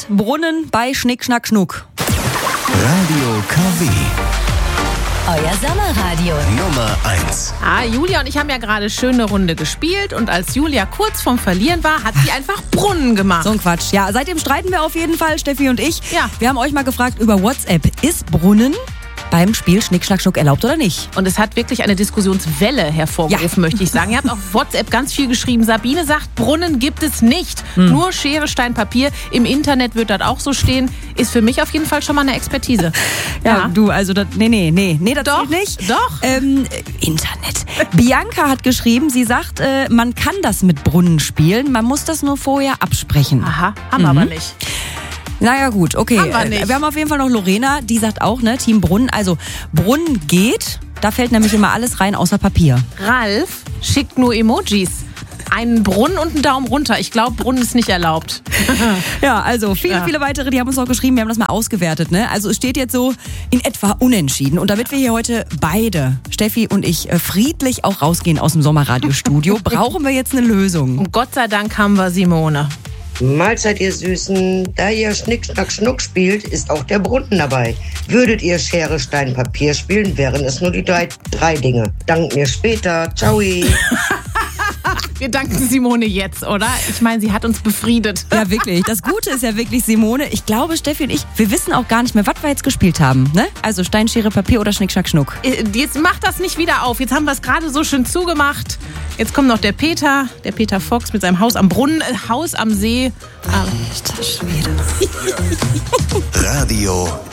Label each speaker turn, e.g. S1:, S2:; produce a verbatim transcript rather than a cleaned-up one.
S1: Brunnen bei Schnick, Schnack, Schnuck?
S2: Radio K W.
S3: Euer Sommerradio.
S2: Nummer eins.
S4: Ah, Julia und ich haben ja gerade schön eine Runde gespielt und als Julia kurz vorm Verlieren war, hat sie einfach Brunnen gemacht.
S1: So ein Quatsch. Ja, seitdem streiten wir auf jeden Fall, Steffi und ich.
S4: Ja.
S1: Wir haben euch mal gefragt über WhatsApp. Ist Brunnen beim Spiel Schnick, Schnack, Schnuck erlaubt oder nicht?
S4: Und es hat wirklich eine Diskussionswelle hervorgerufen,
S1: Ja.
S4: möchte ich sagen. Ihr habt auf WhatsApp ganz viel geschrieben. Sabine sagt, Brunnen gibt es nicht.
S1: Hm.
S4: Nur Schere, Stein, Papier. Im Internet wird das auch so stehen. Ist für mich auf jeden Fall schon mal eine Expertise.
S1: Ja, du, also, das, nee, nee, nee, nee, das
S4: Doch,
S1: zählt nicht.
S4: doch.
S1: Ähm, Internet. Bianca hat geschrieben, sie sagt, äh, man kann das mit Brunnen spielen, man muss das nur vorher absprechen.
S4: Aha, haben wir
S1: Mhm.
S4: aber nicht.
S1: Naja gut, okay.
S4: Haben wir nicht.
S1: Äh, wir haben auf jeden Fall noch Lorena, die sagt auch, ne, Team Brunnen. Also Brunnen geht, da fällt nämlich immer alles rein außer Papier.
S4: Ralf schickt nur Emojis. Einen Brunnen und einen Daumen runter. Ich glaube, Brunnen ist nicht erlaubt.
S1: Ja, also viele,
S4: Ja.
S1: viele weitere, die haben uns noch geschrieben, wir haben das mal ausgewertet, ne? Also es steht jetzt so in etwa unentschieden. Und damit wir hier heute beide, Steffi und ich, äh, friedlich auch rausgehen aus dem Sommerradiostudio, brauchen wir jetzt eine Lösung.
S4: Und Gott sei Dank haben wir Simone.
S5: Mahlzeit, ihr Süßen. Da ihr Schnick, Schnack, Schnuck spielt, ist auch der Brunnen dabei. Würdet ihr Schere, Stein, Papier spielen, wären es nur die drei, drei Dinge. Dank mir später. Ciao.
S4: Wir danken Simone jetzt, oder? Ich meine, sie hat uns befriedet.
S1: Ja, wirklich. Das Gute ist ja wirklich, Simone, ich glaube, Steffi und ich, wir wissen auch gar nicht mehr, was wir jetzt gespielt haben, ne? Also Stein, Schere, Papier oder Schnick, Schnack, Schnuck.
S4: Jetzt macht das nicht wieder auf. Jetzt haben wir es gerade so schön zugemacht. Jetzt kommt noch der Peter, der Peter Fox mit seinem Haus am Brunnen, äh, Haus am See.
S2: Radio